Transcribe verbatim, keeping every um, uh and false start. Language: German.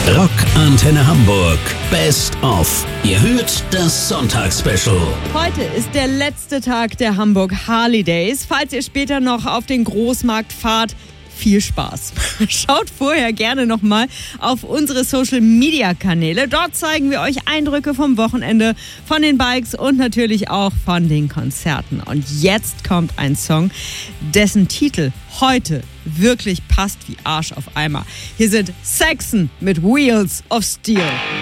Rock Antenne Hamburg. Best of. Ihr hört das Sonntagsspecial. Heute ist der letzte Tag der Hamburg Harley Days. Falls ihr später noch auf den Großmarkt fahrt, viel Spaß. Schaut vorher gerne nochmal auf unsere Social-Media-Kanäle. Dort zeigen wir euch Eindrücke vom Wochenende, von den Bikes und natürlich auch von den Konzerten. Und jetzt kommt ein Song, dessen Titel heute wirklich passt wie Arsch auf Eimer. Hier sind Saxon mit Wheels of Steel.